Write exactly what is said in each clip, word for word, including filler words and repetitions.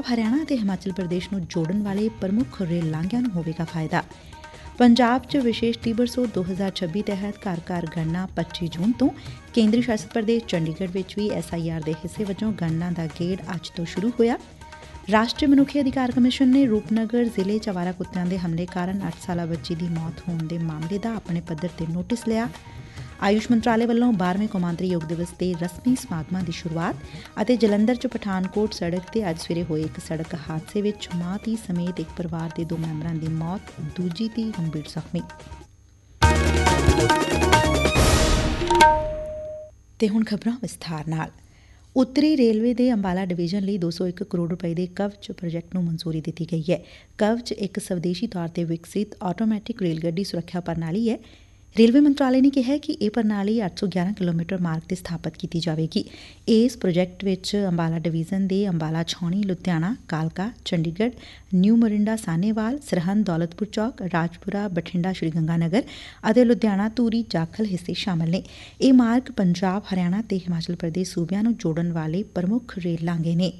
ਹਰਿਆਣਾ ਅਤੇ ਹਿਮਾਚਲ ਪ੍ਰਦੇਸ਼ ਨੂੰ ਜੋੜਨ ਵਾਲੇ ਪ੍ਰਮੁੱਖ ਰੇਲ ਲਾਂਘਿਆਂ ਨੂੰ ਹੋਵੇਗਾ ਫਾਇਦਾ। ਪੰਜਾਬ 'ਚ ਵਿਸ਼ੇਸ਼ ਤੀਬਰ ਸੋਧ ਦੋ ਹਜ਼ਾਰ ਛੱਬੀ ਤਹਿਤ ਘਰ ਘਰ ਗਣਨਾ ਪੱਚੀ ਜੂਨ ਤੋਂ। ਕੇਂਦਰੀ ਸ਼ਾਸਤ ਪ੍ਰਦੇਸ਼ ਚੰਡੀਗੜ੍ਹ ਵਿੱਚ ਵੀ ਐਸ ਆਈ ਆਰ ਦੇ ਹਿੱਸੇ ਵਜੋਂ ਗਣਨਾ ਦਾ ਗੇੜ ਅੱਜ ਤੋਂ ਸ਼ੁਰੂ ਹੋਇਆ। ਰਾਸ਼ਟਰੀ ਮਨੁੱਖੀ ਅਧਿਕਾਰ ਕਮਿਸ਼ਨ ਨੇ ਰੂਪਨਗਰ ਜ਼ਿਲ੍ਹੇ 'ਚ ਅਵਾਰਾ ਕੁੱਤਿਆਂ ਦੇ ਹਮਲੇ ਕਾਰਨ ਅੱਠ ਸਾਲਾ ਬੱਚੀ ਦੀ ਮੌਤ ਹੋਣ ਦੇ ਮਾਮਲੇ ਦਾ ਆਪਣੇ ਪੱਧਰ ਤੇ ਨੋਟਿਸ ਲਿਆ। ਆਯੂਸ਼ ਮੰਤਰਾਲੇ ਵੱਲੋਂ ਬਾਰ੍ਹਵੇਂ ਕੌਮਾਂਤਰੀ ਯੋਗ ਦਿਵਸ ਦੇ ਰਸਮੀ ਸਮਾਗਮਾਂ ਦੀ ਸ਼ੁਰੂਆਤ ਅਤੇ ਜਲੰਧਰ 'ਚ ਪਠਾਨਕੋਟ ਸੜਕ ਤੇ ਅੱਜ ਸਵੇਰੇ ਹੋਏ ਇੱਕ ਸੜਕ ਹਾਦਸੇ ਵਿੱਚ ਮਾਂ ਧੀ ਸਮੇਤ ਇੱਕ ਪਰਿਵਾਰ ਦੇ ਦੋ ਮੈਂਬਰਾਂ ਦੀ ਮੌਤ, ਦੂਜੀ ਧੀ ਗੰਭੀਰ ਜ਼ਖਮੀ। ਤੇ ਹੁਣ ਖਬਰਾਂ ਵਿਸਥਾਰ ਨਾਲ। ਉੱਤਰੀ ਰੇਲਵੇ ਦੇ ਅੰਬਾਲਾ ਡਿਵੀਜ਼ਨ ਲਈ ਦੋ ਸੌ ਇੱਕ ਕਰੋੜ ਰੁਪਏ ਦੇ ਕਵਚ ਪ੍ਰੋਜੈਕਟ ਨੂੰ ਮਨਜ਼ੂਰੀ ਦਿੱਤੀ ਗਈ ਹੈ। ਕਵਚ ਇੱਕ ਸਵਦੇਸ਼ੀ ਤੌਰ ਤੇ ਵਿਕਸਿਤ ਆਟੋਮੈਟਿਕ ਰੇਲ ਗੱਡੀ ਸੁਰੱਖਿਆ ਪ੍ਰਣਾਲੀ ਹੈ। ਰੇਲਵੇ ਮੰਤਰਾਲੇ ਨੇ ਕਿਹਾ ਕਿ ਇਹ ਪ੍ਰਣਾਲੀ ਅੱਠ ਸੌ ਗਿਆਰਾਂ ਕਿਲੋਮੀਟਰ ਮਾਰਗ ਤੇ ਸਥਾਪਤ ਕੀਤੀ ਜਾਵੇਗੀ। ਇਸ ਪ੍ਰੋਜੈਕਟ ਵਿੱਚ ਅੰਬਾਲਾ ਡਿਵੀਜ਼ਨ ਦੇ ਅੰਬਾਲਾ ਛਾਉਣੀ, ਲੁਧਿਆਣਾ, ਕਾਲਕਾ, ਚੰਡੀਗੜ੍ਹ, ਨਿਊ ਮੋਰਿੰਡਾ, ਸਾਹਨੇਵਾਲ, ਸਰਹੰਦ, ਦੌਲਤਪੁਰ ਚੌਕ, ਰਾਜਪੁਰਾ, ਬਠਿੰਡਾ, ਸ਼੍ਰੀ ਗੰਗਾ ਨਗਰ ਅਤੇ ਲੁਧਿਆਣਾ, ਧੂਰੀ, ਜਾਖਲ ਹਿੱਸੇ ਸ਼ਾਮਲ ਨੇ। ਇਹ ਮਾਰਗ ਪੰਜਾਬ, ਹਰਿਆਣਾ ਤੇ ਹਿਮਾਚਲ ਪ੍ਰਦੇਸ਼ ਸੂਬਿਆਂ ਨੂੰ ਜੋੜਨ ਵਾਲੇ ਪ੍ਰਮੁੱਖ ਰੇਲ ਲਾਂਘੇ ਨੇ।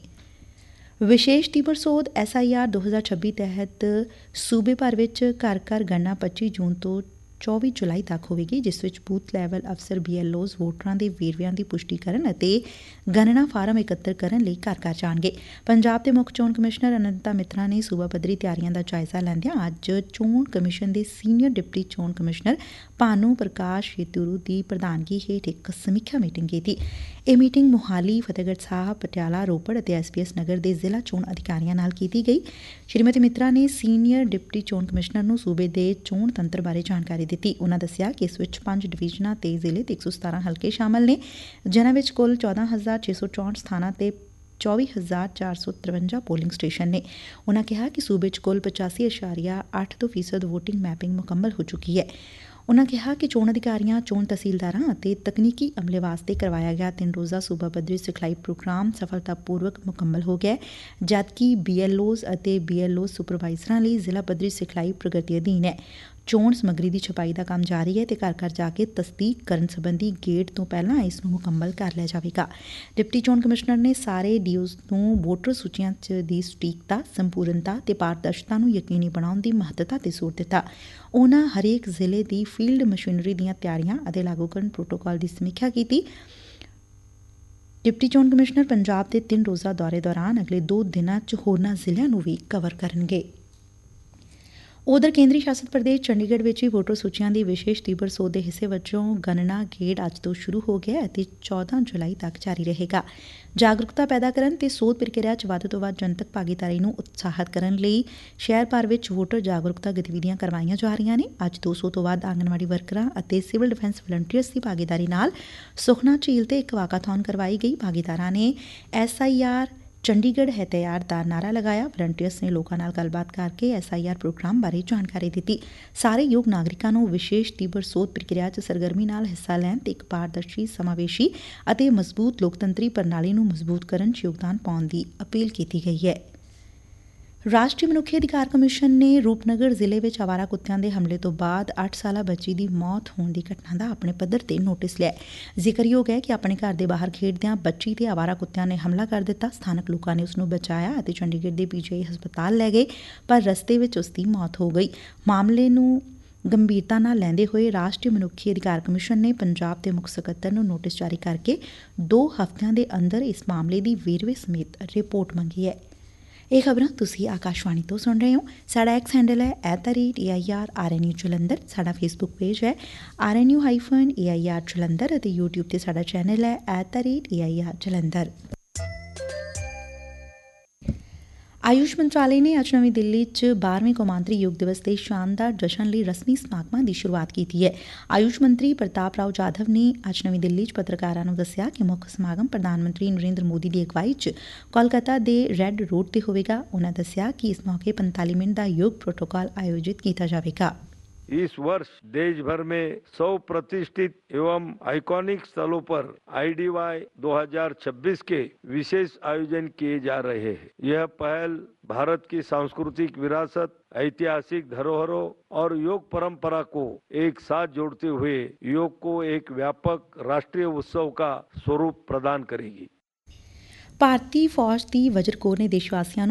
ਵਿਸ਼ੇਸ਼ ਤੀਬਰ ਸੋਧ ਐਸ ਆਈ ਆਰ ਦੋ ਹਜ਼ਾਰ ਛੱਬੀ ਤਹਿਤ ਸੂਬੇ ਭਰ ਵਿੱਚ ਘਰ ਘਰ ਗਣਨਾ ਪੱਚੀ ਜੂਨ ਤੋਂ ਚੌਵੀ ਜੁਲਾਈ ਤੱਕ ਹੋਵੇਗੀ, ਜਿਸ ਵਿੱਚ ਬੂਥ ਲੈਵਲ ਅਫਸਰ ਬੀ ਐਲ ਓਜ਼ ਵੋਟਰਾਂ ਦੇ ਵੇਰਵਿਆਂ ਦੀ ਪੁਸ਼ਟੀ ਕਰਨ ਅਤੇ ਗਣਨਾ ਫਾਰਮ ਇਕੱਤਰ ਕਰਨ ਲਈ ਘਰ ਘਰ ਜਾਣਗੇ। ਪੰਜਾਬ ਦੇ ਮੁੱਖ ਚੋਣ ਕਮਿਸ਼ਨਰ ਅਨੰਤਾ ਮਿਤਰਾ ਨੇ ਸੂਬਾ ਪੱਧਰੀ ਤਿਆਰੀਆਂ ਦਾ ਜਾਇਜ਼ਾ ਲੈਂਦਿਆਂ ਅੱਜ ਚੋਣ ਕਮਿਸ਼ਨ ਦੇ ਸੀਨੀਅਰ ਡਿਪਟੀ ਚੋਣ ਕਮਿਸ਼ਨਰ ਭਾਨੂ ਪ੍ਰਕਾਸ਼ ਯੇਤੂਰੂ ਦੀ ਪ੍ਰਧਾਨਗੀ ਹੇਠ ਇੱਕ ਸਮੀਖਿਆ ਮੀਟਿੰਗ ਕੀਤੀ। ਇਹ ਮੀਟਿੰਗ ਮੁਹਾਲੀ, ਫਤਿਹਗੜ੍ਹ ਸਾਹਿਬ, ਪਟਿਆਲਾ, ਰੋਪੜ ਅਤੇ ਐਸ ਪੀ ਐਸ ਨਗਰ ਦੇ ਜ਼ਿਲ੍ਹਾ ਚੋਣ ਅਧਿਕਾਰੀਆਂ ਨਾਲ ਕੀਤੀ ਗਈ। ਸ਼੍ਰੀਮਤੀ ਮਿਤਰਾ ਨੇ ਸੀਨੀਅਰ ਡਿਪਟੀ ਚੋਣ ਕਮਿਸ਼ਨਰ ਨੂੰ ਸੂਬੇ ਦੇ ਚੋਣ ਤੰਤਰ ਬਾਰੇ ਜਾਣਕਾਰੀ ਦਿੱਤੀ। ਉਨ੍ਹਾਂ ਦੱਸਿਆ ਕਿ ਇਸ ਵਿੱਚ ਪੰਜ ਡਿਵੀਜ਼ਨਾਂ ਤੇ ਜ਼ਿਲ੍ਹੇ ਤੇ ਇੱਕ ਸੌ ਸਤਾਰਾਂ ਹਲਕੇ ਸ਼ਾਮਲ ਨੇ, ਜਿਨ੍ਹਾਂ ਵਿੱਚ ਕੁੱਲ ਚੌਦਾਂ ਹਜ਼ਾਰ ਛੇ ਸੌ ਚੌਂਹਠ ਸਥਾਨਾਂ ਤੇ ਚੌਵੀ ਹਜ਼ਾਰ ਚਾਰ ਸੌ ਤਰਵੰਜਾ ਪੋਲਿੰਗ ਸਟੇਸ਼ਨ ਨੇ। ਉਨ੍ਹਾਂ ਕਿਹਾ ਕਿ ਸੂਬੇ 'ਚ ਕੁੱਲ ਪਚਾਸੀ ਅਸ਼ਾਰੀਆ ਅੱਠ ਦੋ ਫੀਸਦ ਵੋਟਿੰਗ ਮੈਪਿੰਗ ਮੁਕੰਮਲ ਹੋ ਚੁੱਕੀ ਹੈ। ਉਨ੍ਹਾਂ ਕਿਹਾ ਕਿ ਚੋਣ ਅਧਿਕਾਰੀਆਂ, ਚੋਣ ਤਹਿਸੀਲਦਾਰਾਂ ਅਤੇ ਤਕਨੀਕੀ ਅਮਲੇ ਵਾਸਤੇ ਕਰਵਾਇਆ ਗਿਆ ਤਿੰਨ ਰੋਜ਼ਾ ਸੂਬਾ ਪੱਧਰੀ ਸਿਖਲਾਈ ਪ੍ਰੋਗਰਾਮ ਸਫਲਤਾਪੂਰਵਕ ਮੁਕੰਮਲ ਹੋ ਗਿਆ, ਜਦਕਿ ਬੀ ਐਲ ਓਜ਼ ਅਤੇ ਬੀ ਐਲ ਓ ਸੁਪਰਵਾਈਜ਼ਰਾਂ ਲਈ ਜ਼ਿਲ੍ਹਾ ਪੱਧਰੀ ਸਿਖਲਾਈ ਪ੍ਰਗਤੀ ਅਧੀਨ ਹੈ। ਚੋਣ ਸਮੱਗਰੀ ਦੀ ਛਪਾਈ ਦਾ ਕੰਮ ਜਾਰੀ ਹੈ ਤੇ ਘਰ ਘਰ ਜਾ ਕੇ ਤਸਦੀਕ ਕਰਨ ਸੰਬੰਧੀ ਗੇੜ ਤੋਂ ਪਹਿਲਾਂ ਇਸ ਨੂੰ ਮੁਕੰਮਲ ਕਰ ਲਿਆ ਜਾਵੇਗਾ। ਡਿਪਟੀ ਚੋਣ ਕਮਿਸ਼ਨਰ ਨੇ ਸਾਰੇ ਡੀ ਓਜ਼ ਨੂੰ ਵੋਟਰ ਸੂਚੀਆਂ 'ਚ ਦੀ ਸਟੀਕਤਾ, ਸੰਪੂਰਨਤਾ ਤੇ ਪਾਰਦਰਸ਼ਤਾ ਨੂੰ ਯਕੀਨੀ ਬਣਾਉਣ ਦੀ ਮਹੱਤਤਾ ਤੇ ਜ਼ੋਰ ਦਿੱਤਾ। ਉਨ੍ਹਾਂ ਹਰੇਕ ਜ਼ਿਲ੍ਹੇ ਦੀ ਫੀਲਡ ਮਸ਼ੀਨਰੀ ਦੀਆਂ ਤਿਆਰੀਆਂ ਅਤੇ ਲਾਗੂਕਰਨ ਪ੍ਰੋਟੋਕਾਲ ਦੀ ਸਮੀਖਿਆ ਕੀਤੀ। ਡਿਪਟੀ ਚੋਣ ਕਮਿਸ਼ਨਰ ਪੰਜਾਬ ਦੇ ਤਿੰਨ ਰੋਜ਼ਾ ਦੌਰੇ ਦੌਰਾਨ ਅਗਲੇ ਦੋ ਦਿਨਾਂ 'ਚ ਹੋਰਨਾਂ ਜ਼ਿਲ੍ਹਿਆਂ ਨੂੰ ਵੀ ਕਵਰ ਕਰਨਗੇ। ਉਧਰ ਕੇਂਦਰੀ ਸ਼ਾਸਤ ਪ੍ਰਦੇਸ਼ ਚੰਡੀਗੜ੍ਹ ਵਿੱਚ ਵੀ ਵੋਟਰ ਸੂਚੀਆਂ ਦੀ ਵਿਸ਼ੇਸ਼ ਤੀਬਰ ਸੋਧ ਦੇ ਹਿੱਸੇ ਵਜੋਂ ਗਣਨਾ ਗੇੜ ਅੱਜ ਤੋਂ ਸ਼ੁਰੂ ਹੋ ਗਿਆ ਅਤੇ ਚੌਦਾਂ ਜੁਲਾਈ ਤੱਕ ਜਾਰੀ ਰਹੇਗਾ। ਜਾਗਰੂਕਤਾ ਪੈਦਾ ਕਰਨ ਤੇ ਸੋਧ ਪ੍ਰਕਿਰਿਆ 'ਚ ਵੱਧ ਤੋਂ ਵੱਧ ਜਨਤਕ ਭਾਗੀਦਾਰੀ ਨੂੰ ਉਤਸ਼ਾਹਿਤ ਕਰਨ ਲਈ ਸ਼ਹਿਰ ਭਰ ਵਿੱਚ ਵੋਟਰ ਜਾਗਰੂਕਤਾ ਗਤੀਵਿਧੀਆਂ ਕਰਵਾਈਆਂ ਜਾ ਰਹੀਆਂ ਨੇ। ਅੱਜ ਦੋ ਸੌ ਤੋਂ ਵੱਧ ਆਂਗਨਵਾੜੀ ਵਰਕਰਾਂ ਅਤੇ ਸਿਵਲ ਡਿਫੈਂਸ ਵਲੰਟੀਅਰਸ ਦੀ ਭਾਗੀਦਾਰੀ ਨਾਲ ਸੁਖਨਾ ਝੀਲ ਤੇ ਇੱਕ ਵਾਕਾਥੌਨ ਕਰਵਾਈ ਗਈ। ਭਾਗੀਦਾਰਾਂ ਨੇ ਐਸ ਆਈ ਆਰ ਚੰਡੀਗੜ੍ਹ ਹੈ ਤਿਆਰ ਦਾ ਨਾਅਰਾ ਲਗਾਇਆ। ਵਲੰਟੀਅਰਸ ਨੇ ਲੋਕਾਂ ਨਾਲ ਗੱਲਬਾਤ ਕਰਕੇ ਐਸ ਆਈ ਆਰ ਪ੍ਰੋਗਰਾਮ ਬਾਰੇ ਜਾਣਕਾਰੀ ਦਿੱਤੀ। ਸਾਰੇ ਯੋਗ ਨਾਗਰਿਕਾਂ ਨੂੰ ਵਿਸ਼ੇਸ਼ ਤੀਬਰ ਸੋਧ ਪ੍ਰਕਿਰਿਆ 'ਚ ਸਰਗਰਮੀ ਨਾਲ ਹਿੱਸਾ ਲੈਣ ਤੇ ਇੱਕ ਪਾਰਦਰਸ਼ੀ, ਸਮਾਵੇਸ਼ੀ ਅਤੇ ਮਜ਼ਬੂਤ ਲੋਕਤੰਤਰੀ ਪ੍ਰਣਾਲੀ ਨੂੰ ਮਜ਼ਬੂਤ ਕਰਨ 'ਚ ਯੋਗਦਾਨ ਪਾਉਣ ਦੀ ਅਪੀਲ ਕੀਤੀ ਗਈ ਹੈ। ਰਾਸ਼ਟਰੀ ਮਨੁੱਖੀ ਅਧਿਕਾਰ ਕਮਿਸ਼ਨ ਨੇ ਰੂਪਨਗਰ ਜ਼ਿਲ੍ਹੇ ਵਿੱਚ ਅਵਾਰਾ ਕੁੱਤਿਆਂ ਦੇ ਹਮਲੇ ਤੋਂ ਬਾਅਦ ਅੱਠ ਸਾਲਾ ਬੱਚੀ ਦੀ ਮੌਤ ਹੋਣ ਦੀ ਘਟਨਾ ਦਾ ਆਪਣੇ ਪੱਧਰ ਤੇ ਨੋਟਿਸ ਲਿਆ। ਜ਼ਿਕਰਯੋਗ ਹੈ ਕਿ ਆਪਣੇ ਘਰ ਦੇ ਬਾਹਰ ਖੇਡਦਿਆਂ ਬੱਚੀ ਤੇ ਅਵਾਰਾ ਕੁੱਤਿਆਂ ਨੇ ਹਮਲਾ ਕਰ ਦਿੱਤਾ। ਸਥਾਨਕ ਲੋਕਾਂ ਨੇ ਉਸ ਨੂੰ ਬਚਾਇਆ ਅਤੇ ਚੰਡੀਗੜ੍ਹ ਦੇ ਪੀ ਜੀ ਆਈ ਹਸਪਤਾਲ ਲੈ ਗਏ, ਪਰ ਰਸਤੇ ਵਿੱਚ ਉਸ ਦੀ ਮੌਤ ਹੋ ਗਈ। ਮਾਮਲੇ ਨੂੰ ਗੰਭੀਰਤਾ ਨਾਲ ਲੈਂਦੇ ਹੋਏ ਰਾਸ਼ਟਰੀ ਮਨੁੱਖੀ ਅਧਿਕਾਰ ਕਮਿਸ਼ਨ ਨੇ ਪੰਜਾਬ ਦੇ ਮੁੱਖ ਸਕੱਤਰ ਨੂੰ ਨੋਟਿਸ ਜਾਰੀ ਕਰਕੇ ਦੋ ਹਫ਼ਤਿਆਂ ਦੇ ਅੰਦਰ ਇਸ ਮਾਮਲੇ ਦੀ ਵੇਰਵੇ ਸਮੇਤ ਰਿਪੋਰਟ ਮੰਗੀ ਹੈ। ਇਹ ਖਬਰਾਂ ਤੁਸੀਂ ਆਕਾਸ਼ਵਾਣੀ ਤੋਂ ਸੁਣ ਰਹੇ ਹੋ। ਸਾਡਾ ਐਕਸ ਹੈਂਡਲ ਹੈ at the rate A I R R N U Jalandhar. ਸਾਡਾ ਫੇਸਬੁੱਕ ਪੇਜ ਹੈ R N U hyphen A I R Jalandhar ਅਤੇ ਯੂਟਿਊਬ ਤੇ ਸਾਡਾ ਚੈਨਲ ਹੈ at the rate A I R Jalandhar. Ayush ਮੰਤਰਾਲੇ ਨੇ ਅੱਜ ਨਵੀਂ ਦਿੱਲੀ 'ਚ ਬਾਰ੍ਹਵੇਂ ਕੌਮਾਂਤਰੀ ਯੋਗ ਦਿਵਸ ਦੇ ਸ਼ਾਨਦਾਰ ਜਸ਼ਨ ਲਈ ਰਸਮੀ ਸਮਾਗਮਾਂ ਦੀ ਸ਼ੁਰੂਆਤ ਕੀਤੀ ਹੈ। ਆਯੂਸ਼ ਮੰਤਰੀ ਪ੍ਰਤਾਪ ਰਾਓ ਜਾਧਵ ਨੇ ਅੱਜ ਨਵੀਂ ਦਿੱਲੀ 'ਚ ਪੱਤਰਕਾਰਾਂ ਨੂੰ ਦੱਸਿਆ ਕਿ ਮੁੱਖ ਸਮਾਗਮ ਪ੍ਰਧਾਨ ਮੰਤਰੀ ਨਰਿੰਦਰ ਮੋਦੀ ਦੀ ਅਗਵਾਈ 'ਚ ਕੋਲਕਾਤਾ ਦੇ ਰੈੱਡ ਰੋਡ ਤੇ ਹੋਵੇਗਾ। ਉਨ੍ਹਾਂ ਦੱਸਿਆ ਕਿ ਇਸ ਮੌਕੇ ਪੰਤਾਲੀ ਮਿੰਟ ਦਾ ਯੋਗ ਪ੍ਰੋਟੋਕਾਲ ਆਯੋਜਿਤ ਕੀਤਾ ਜਾਵੇਗਾ। इस वर्ष देश भर में सौ प्रतिष्ठित एवं आइकॉनिक स्थलों पर आई डी वाई दो हज़ार छब्बीस के विशेष आयोजन किए जा रहे हैं। यह पहल भारत की सांस्कृतिक विरासत, ऐतिहासिक धरोहरों और योग परंपरा को एक साथ जोड़ते हुए योग को एक व्यापक राष्ट्रीय उत्सव का स्वरूप प्रदान करेगी। ਭਾਰਤੀ ਫੌਜ ਦੀ ਵਜਰ ਕੋਰ ਨੇ ਦੇਸ਼ ਵਾਸੀਆਂ ਨੂੰ